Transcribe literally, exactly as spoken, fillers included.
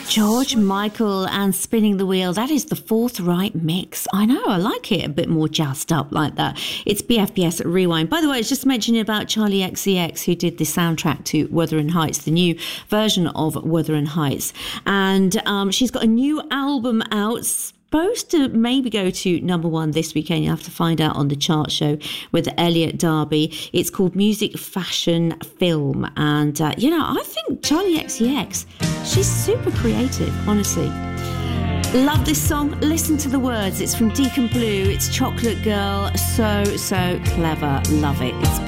George Michael and Spinning the Wheel. That is the fourth right mix. I know, I like it a bit more jazzed up like that. It's B F B S Rewind. By the way, I was just mentioning about Charlie X C X, who did the soundtrack to Wuthering Heights, the new version of Wuthering Heights. And um, she's got a new album out, supposed to maybe go to number one this weekend. You'll have to find out on the chart show with Elliot Darby. It's called Music Fashion Film. And, uh, you know, I think Charlie X C X, she's super creative, honestly. Love this song. Listen to the words. It's from Deacon Blue. It's Chocolate Girl. So, so clever. Love it. It's